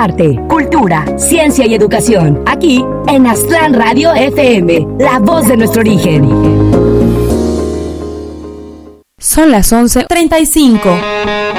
arte, cultura, ciencia y educación. Aquí en Aztlán Radio FM, la voz de nuestro origen. Son las 11:35.